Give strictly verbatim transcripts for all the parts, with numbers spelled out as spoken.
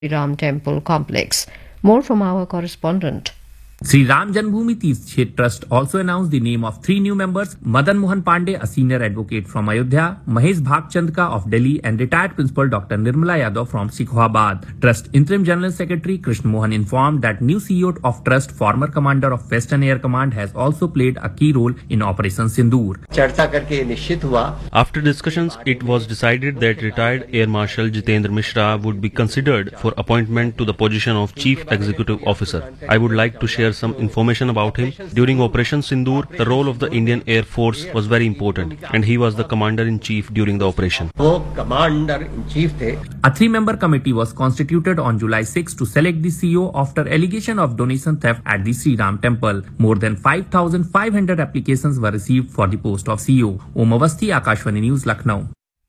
Ram Temple complex. More from our correspondent. Sri Ram Janmabhoomi Teerth Trust also announced the name of three new members: Madan Mohan Pandey, a senior advocate from Ayodhya; Mahesh Bhagchandka of Delhi; and retired principal Doctor Nirmala Yadav from Sikhabad. Trust Interim General Secretary Krishna Mohan informed that new C E O of Trust, former commander of Western Air Command, has also played a key role in Operation Sindoor. After discussions, it was decided that retired Air Marshal Jitendra Mishra would be considered for appointment to the position of Chief Executive Officer. I would like to share some information about him. During Operation Sindoor, the role of the Indian Air Force was very important, and he was the commander-in-chief during the operation. A three-member committee was constituted on July sixth to select the C E O after allegation of donation theft at the Sri Ram Temple. More than five thousand five hundred applications were received for the post of C E O. Om Awasthi, Akashvani News, Lucknow.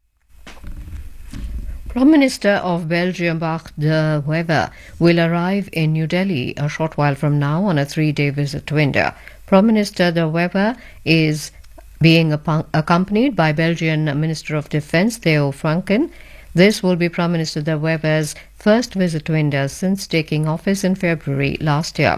Prime Minister of Belgium Bart De Wever will arrive in New Delhi a short while from now on a three-day visit to India. Prime Minister De Wever is being accompanied by Belgian Minister of Defence Theo Franken. This will be Prime Minister De Wever's first visit to India since taking office in February last year.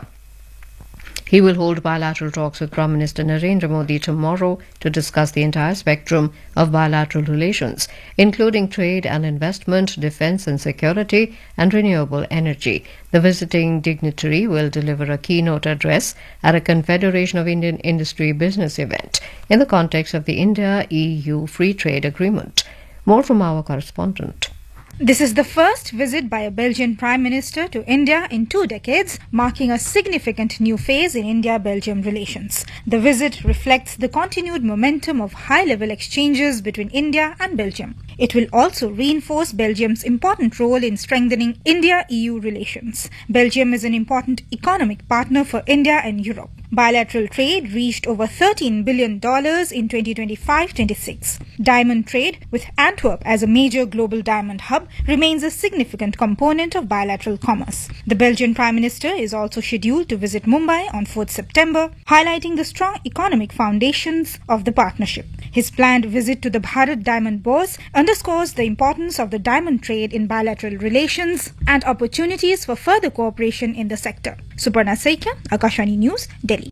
He will hold bilateral talks with Prime Minister Narendra Modi tomorrow to discuss the entire spectrum of bilateral relations, including trade and investment, defence and security, and renewable energy. The visiting dignitary will deliver a keynote address at a Confederation of Indian Industry business event in the context of the India-E U Free Trade Agreement. More from our correspondent. This is the first visit by a Belgian Prime Minister to India in two decades, marking a significant new phase in India-Belgium relations. The visit reflects the continued momentum of high-level exchanges between India and Belgium. It will also reinforce Belgium's important role in strengthening India-E U relations. Belgium is an important economic partner for India and Europe. Bilateral trade reached over thirteen billion dollars in twenty twenty-five twenty-six. Diamond trade, with Antwerp as a major global diamond hub, remains a significant component of bilateral commerce. The Belgian Prime Minister is also scheduled to visit Mumbai on fourth September, highlighting the strong economic foundations of the partnership. His planned visit to the Bharat Diamond Bourse underscores the importance of the diamond trade in bilateral relations and opportunities for further cooperation in the sector. Suparna Saikya, Akashvani News, Delhi.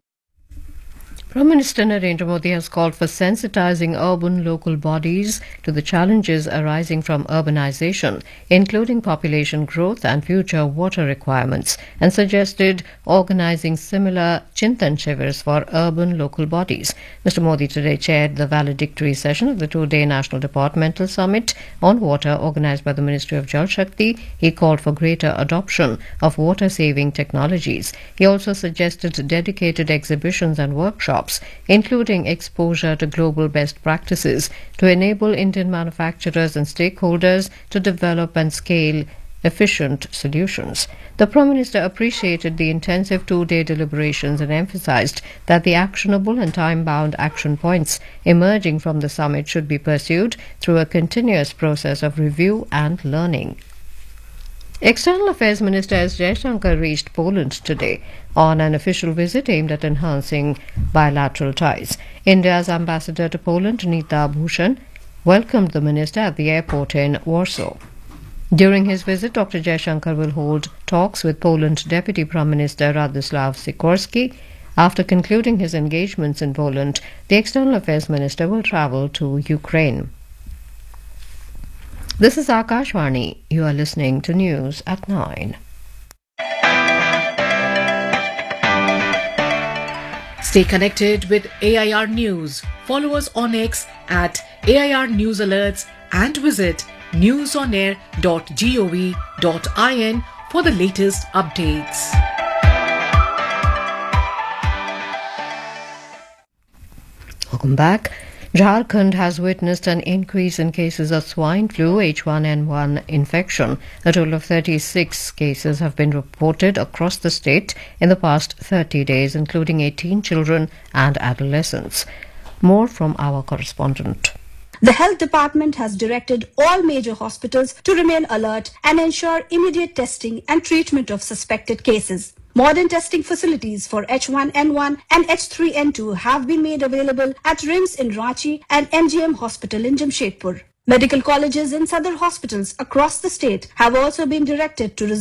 Prime Minister Narendra Modi has called for sensitizing urban local bodies to the challenges arising from urbanization, including population growth and future water requirements, and suggested organizing similar Chintan Shivers for urban local bodies. Mister Modi today chaired the valedictory session of the two-day National Departmental Summit on Water organized by the Ministry of Jal Shakti. He called for greater adoption of water-saving technologies. He also suggested dedicated exhibitions and workshops, including exposure to global best practices, to enable Indian manufacturers and stakeholders to develop and scale efficient solutions. The Prime Minister appreciated the intensive two-day deliberations and emphasized that the actionable and time-bound action points emerging from the summit should be pursued through a continuous process of review and learning. External Affairs Minister S. Jaishankar reached Poland today on an official visit aimed at enhancing bilateral ties. India's ambassador to Poland, Nita Bhushan, welcomed the minister at the airport in Warsaw. During his visit, Doctor Jaishankar will hold talks with Poland Deputy Prime Minister Radoslaw Sikorski. After concluding his engagements in Poland, the External Affairs Minister will travel to Ukraine. This is Akashvani. You are listening to News at nine. Stay connected with A I R News. Follow us on X at A I R News Alerts and visit newsonair dot gov dot in for the latest updates. Welcome back. Jharkhand has witnessed an increase in cases of swine flu H one N one infection. A total of thirty-six cases have been reported across the state in the past thirty days, including eighteen children and adolescents. More from our correspondent. The health department has directed all major hospitals to remain alert and ensure immediate testing and treatment of suspected cases. Modern testing facilities for H one N one and H three N two have been made available at R I M S in Ranchi and M G M Hospital in Jamshedpur. Medical colleges and other hospitals across the state have also been directed to